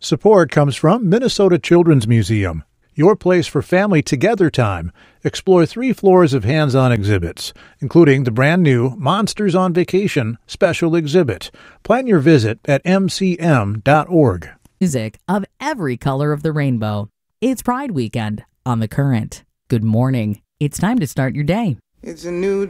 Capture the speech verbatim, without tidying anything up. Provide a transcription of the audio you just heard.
Support comes from Minnesota Children's Museum, your place for family together time. Explore three floors of hands-on exhibits, including the brand-new Monsters on Vacation special exhibit. Plan your visit at m c m dot org. Music of every color of the rainbow. It's Pride Weekend on The Current. Good morning. It's time to start your day. It's a new